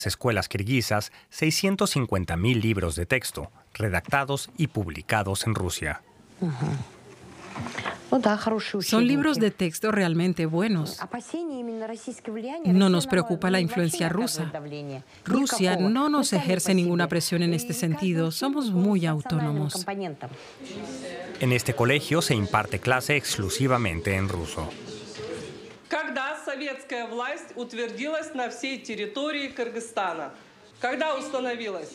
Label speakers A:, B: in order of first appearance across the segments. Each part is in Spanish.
A: escuelas kirguisas 650.000 libros de texto, redactados y publicados en Rusia.
B: Son libros de texto realmente buenos. No nos preocupa la influencia rusa. Rusia no nos ejerce ninguna presión en este sentido. Somos muy autónomos.
A: En este colegio se imparte clase exclusivamente en ruso.
C: Когда советская власть утвердилась на всей территории Кыргызстана? Когда установилась?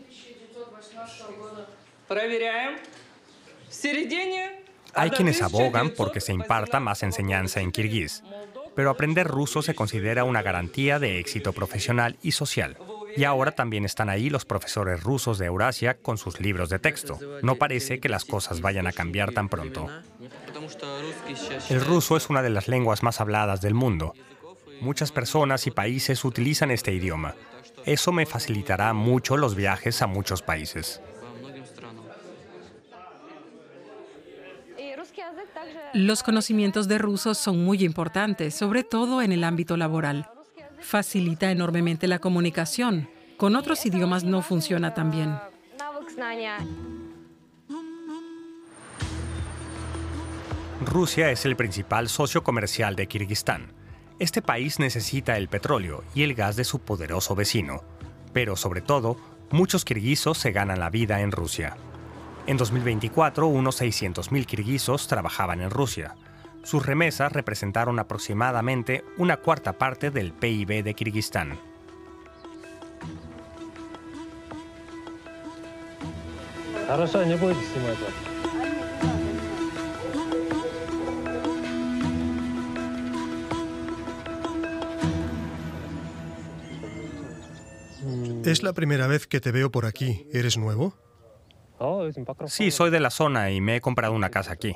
C: Проверяем. В середине.
A: Hay quienes abogan porque se imparta más enseñanza en kirguís, pero aprender ruso se considera una garantía de éxito profesional y social. Y ahora también están ahí los profesores rusos de Eurasia con sus libros de texto. No parece que las cosas vayan a cambiar tan pronto. El ruso es una de las lenguas más habladas del mundo. Muchas personas y países utilizan este idioma. Eso me facilitará mucho los viajes a muchos países.
B: Los conocimientos de ruso son muy importantes, sobre todo en el ámbito laboral. Facilita enormemente la comunicación. Con otros idiomas no funciona tan bien.
A: Rusia es el principal socio comercial de Kirguistán. Este país necesita el petróleo y el gas de su poderoso vecino. Pero sobre todo, muchos kirguisos se ganan la vida en Rusia. En 2024, unos 600.000 kirguisos trabajaban en Rusia. Sus remesas representaron aproximadamente una cuarta parte del PIB de Kirguistán.
D: Es la primera vez que te veo por aquí. ¿Eres nuevo?
A: Sí, soy de la zona y me he comprado una casa aquí.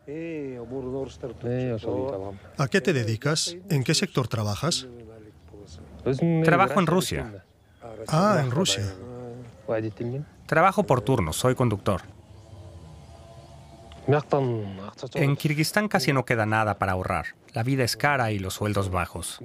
D: ¿A qué te dedicas? ¿En qué sector trabajas?
A: Trabajo en Rusia.
D: Ah, en Rusia.
A: Trabajo por turnos, soy conductor. En Kirguistán casi no queda nada para ahorrar. La vida es cara y los sueldos bajos.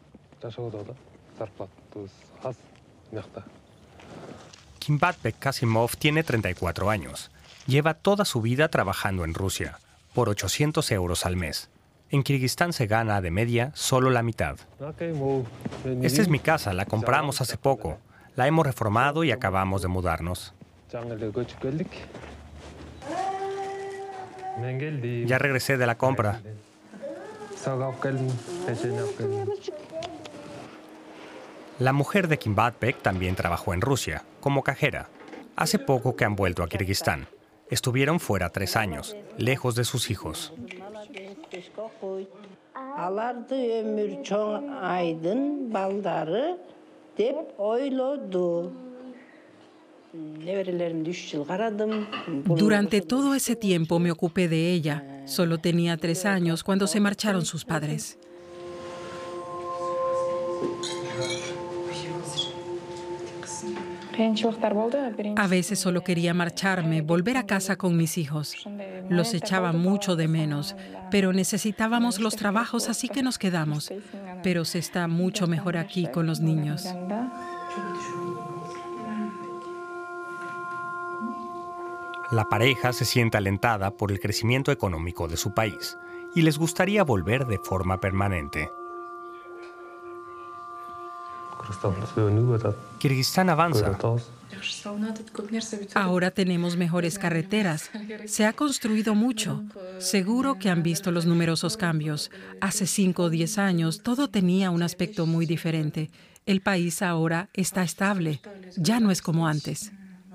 A: Kimbatbek Kasimov tiene 34 años. Lleva toda su vida trabajando en Rusia, por 800 euros al mes. En Kirguistán se gana de media solo la mitad. Esta es mi casa, la compramos hace poco. La hemos reformado y acabamos de mudarnos. Ya regresé de la compra. La mujer de Kimbatbek también trabajó en Rusia, como cajera. Hace poco que han vuelto a Kirguistán. Estuvieron fuera 3 años, lejos de sus hijos.
B: Durante todo ese tiempo me ocupé de ella. Solo tenía 3 años cuando se marcharon sus padres. A veces solo quería marcharme, volver a casa con mis hijos. Los echaba mucho de menos, pero necesitábamos los trabajos, así que nos quedamos. Pero se está mucho mejor aquí con los niños.
A: La pareja se siente alentada por el crecimiento económico de su país y les gustaría volver de forma permanente. Kirguistán avanza.
B: Ahora tenemos mejores carreteras. Se ha construido mucho. Seguro que han visto los numerosos cambios. Hace 5 o 10 años todo tenía un aspecto muy diferente. El país ahora está estable. Ya no es como antes.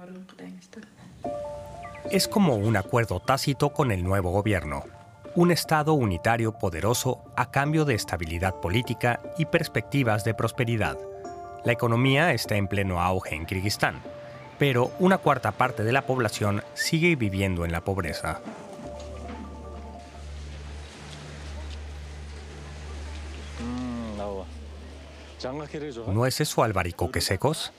A: Es como un acuerdo tácito con el nuevo gobierno. Un Estado unitario poderoso a cambio de estabilidad política y perspectivas de prosperidad. La economía está en pleno auge en Kirguistán, pero una cuarta parte de la población sigue viviendo en la pobreza. ¿Nueces o albaricoques secos?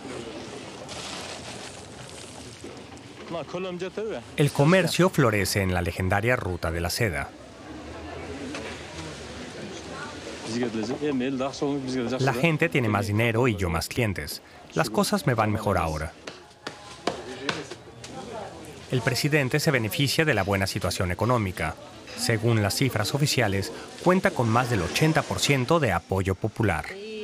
A: El comercio florece en la legendaria Ruta de la Seda. La gente tiene más dinero y yo más clientes. Las cosas me van mejor ahora. El presidente se beneficia de la buena situación económica. Según las cifras oficiales, cuenta con más del 80% de apoyo popular.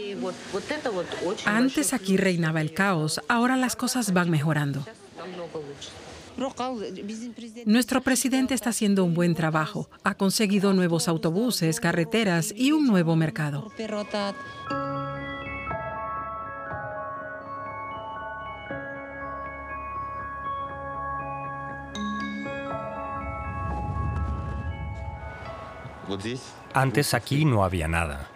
B: Antes aquí reinaba el caos, ahora las cosas van mejorando. Nuestro presidente está haciendo un buen trabajo. Ha conseguido nuevos autobuses, carreteras y un nuevo mercado.
A: Antes aquí no había nada.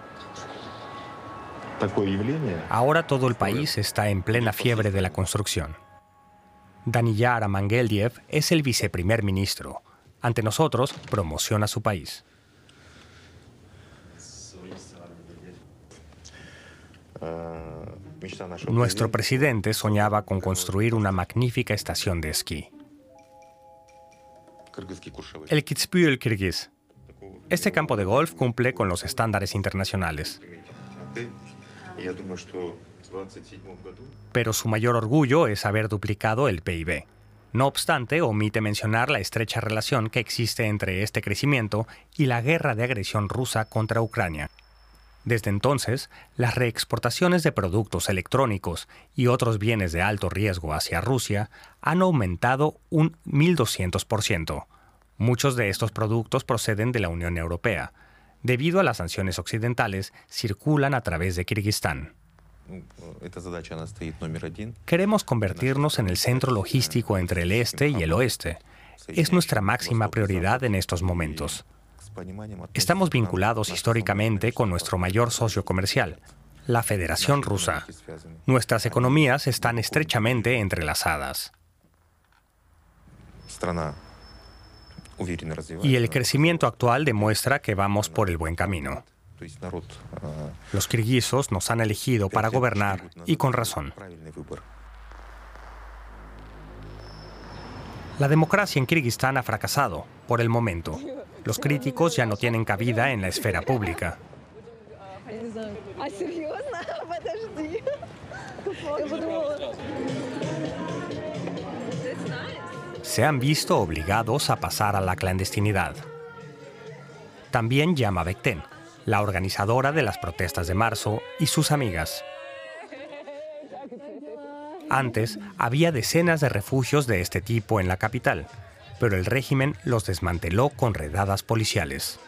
A: Ahora todo el país está en plena fiebre de la construcción. Daniyar Amangeldiev es el viceprimer ministro. Ante nosotros, promociona su país. Nuestro presidente soñaba con construir una magnífica estación de esquí. El Kitzbühel kirguís. Este campo de golf cumple con los estándares internacionales. Pero su mayor orgullo es haber duplicado el PIB. No obstante, omite mencionar la estrecha relación que existe entre este crecimiento y la guerra de agresión rusa contra Ucrania. Desde entonces, las reexportaciones de productos electrónicos y otros bienes de alto riesgo hacia Rusia han aumentado un 1.200%. Muchos de estos productos proceden de la Unión Europea. Debido a las sanciones occidentales, circulan a través de Kirguistán. Queremos convertirnos en el centro logístico entre el este y el oeste. Es nuestra máxima prioridad en estos momentos. Estamos vinculados históricamente con nuestro mayor socio comercial, la Federación Rusa. Nuestras economías están estrechamente entrelazadas. Y el crecimiento actual demuestra que vamos por el buen camino. Los kirguisos nos han elegido para gobernar, y con razón. La democracia en Kirguistán ha fracasado, por el momento. Los críticos ya no tienen cabida en la esfera pública. Se han visto obligados a pasar a la clandestinidad. También Yama Bekten, la organizadora de las protestas de marzo, y sus amigas. Antes, había decenas de refugios de este tipo en la capital, pero el régimen los desmanteló con redadas policiales.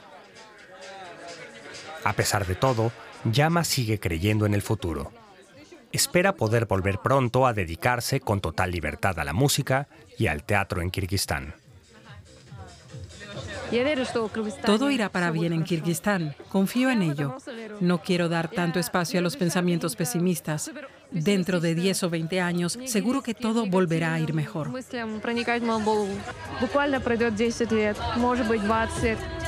A: A pesar de todo, Yama sigue creyendo en el futuro. Espera poder volver pronto a dedicarse con total libertad a la música y al teatro en Kirguistán.
B: Todo irá para bien en Kirguistán. Confío en ello. No quiero dar tanto espacio a los pensamientos pesimistas. Dentro de 10 o 20 años, seguro que todo volverá a ir mejor.
E: Буквально пройдет 10 лет, может быть 20.